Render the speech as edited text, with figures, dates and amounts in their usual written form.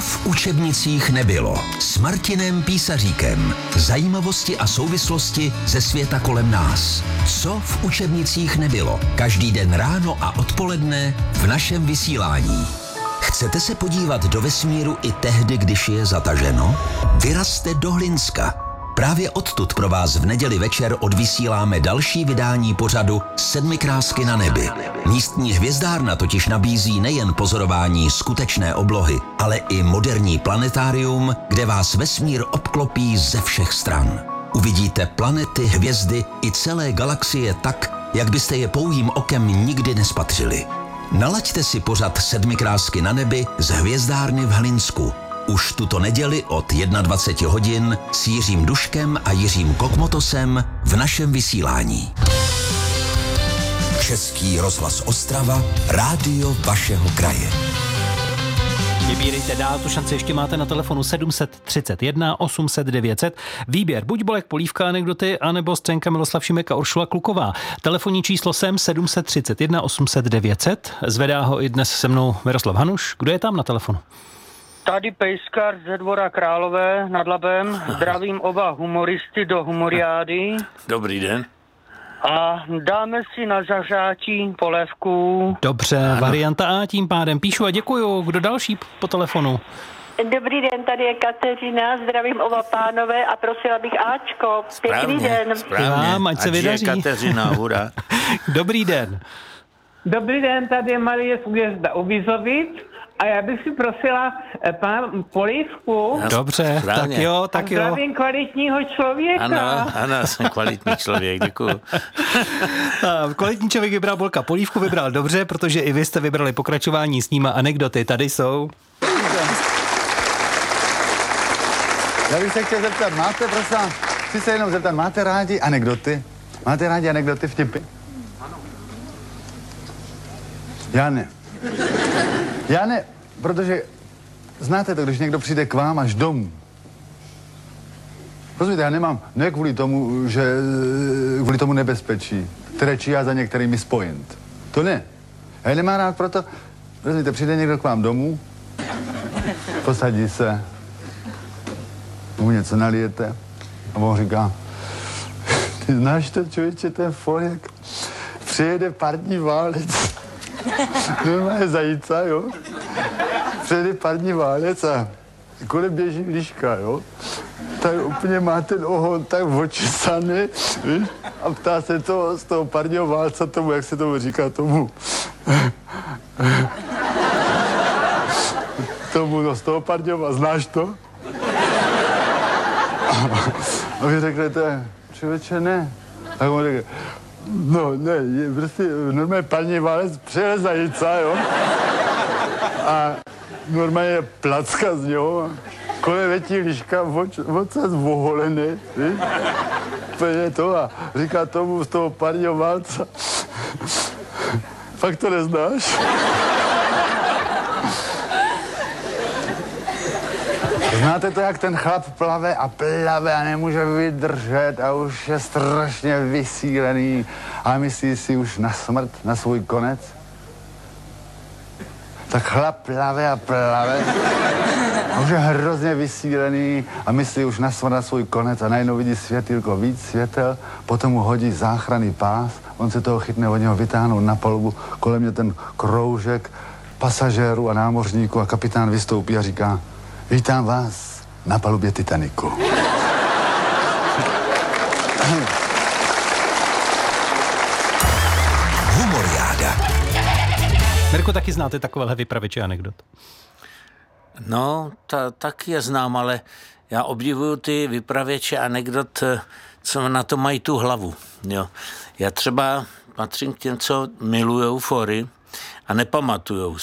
v učebnicích nebylo? S Martinem Písaříkem. Zajímavosti a souvislosti ze světa kolem nás. Co v učebnicích nebylo? Každý den ráno a odpoledne v našem vysílání. Chcete se podívat do vesmíru i tehdy, když je zataženo? Vyrazte do Hlinska. Právě odtud pro vás v neděli večer odvysíláme další vydání pořadu Sedmikrásky na nebi. Místní hvězdárna totiž nabízí nejen pozorování skutečné oblohy, ale i moderní planetárium, kde vás vesmír obklopí ze všech stran. Uvidíte planety, hvězdy i celé galaxie tak, jak byste je pouhým okem nikdy nespatřili. Nalaďte si pořad Sedmikrásky na nebi z hvězdárny v Hlinsku. Už tuto neděli od 21 hodin s Jiřím Duškem a Jiřím Kokmotosem v našem vysílání. Český rozhlas Ostrava, rádio vašeho kraje. Vybírejte dál, tu šanci ještě máte na telefonu 731 800 900. Výběr buď Bolek Polívka anekdoty, anebo Scénka Miloslav Šimek a Uršula Kluková. Telefonní číslo sem 731 800 900. Zvedá ho i dnes se mnou Miroslav Hanuš. Kdo je tam na telefonu? Tady Pejskar ze Dvora Králové nad Labem. Zdravím oba humoristy do humoriády. Dobrý den. A dáme si na zařátí polévku. Dobře, ano. Varianta A tím pádem. Píšu a děkuju. Kdo další po telefonu? Dobrý den, tady je Kateřina, zdravím oba pánové a prosila bych Ačko. Pěkný den. Správně, ať se vydaří. Kateřina, hurá. Dobrý den. Dobrý den, tady je Marie z Uvězda u Bizovic a já bych si prosila pana Polívku. Dobře, správně. tak jo. Zdravím kvalitního člověka. Ano, jsem kvalitní člověk, děkuju. Kvalitní člověk vybral Bolka Polívku, vybral dobře, protože i vy jste vybrali pokračování s ním a anekdoty. Tady jsou. Já bych se chtěl zeptat, chci se jenom zeptat, máte rádi anekdoty? Máte rádi anekdoty, vtipy? Ano. Já ne, protože znáte to, když někdo přijde k vám až domů. Rozumíte, já nemám, ne kvůli tomu nebezpečí, které číhá za některými spojent. To ne. Já je nemám rád proto, rozumíte, přijde někdo k vám domů, posadí se, mu něco nalijete a on říká, ty znáš to, člověče, ten Folek, přijede parní válec. Normálně zajíca, jo. Přijede parní válec a kolem běží liška, jo. Tak úplně má ten ohon tak očesaný, víš? A ptá se to z toho parního válca tomu, jak se tomu říká, z toho parního válca, znáš to? A vy řeknete, člověče, ne. Tak on řekne, no, ne, je prostě normálně parní válec přijede zajíca, jo. A normálně placka z něho, kolem letí liška, ocas oholený, víš? Úplně to a říká tomu z toho parního válca, fakt to neznáš? Znáte to, jak ten chlap plave a nemůže vydržet a už je strašně vysílený a myslí si už na smrt, na svůj konec? Tak chlap plave a už je hrozně vysílený a myslí už na smrt, na svůj konec a najednou vidí světýlko, víc světel, potom mu hodí záchranný pás, on se toho chytne, od něho vytáhnou na palubu, kolem mě ten kroužek pasažérů a námořníků a kapitán vystoupí a říká, vítám vás na palubě Titaniku. Humoriáda. Mirko, taky znáte takovéhle vypravěče anekdot? No, taky je znám, ale já obdivuju ty vypravěče anekdot, co na to mají tu hlavu. Jo. Já třeba patřím k těm, co milujou fory a nepamatujou